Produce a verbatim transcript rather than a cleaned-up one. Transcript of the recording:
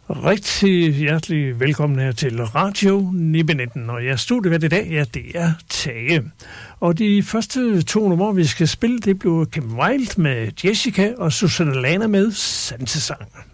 Rigtig hjertelig velkommen her til Radio Nibbenitten, og jeg studievært i dag, ja, det er Tage. Og de første to numre, vi skal spille, det blev Kim Wilde med Jessica og Susanne Lana med Sansesang.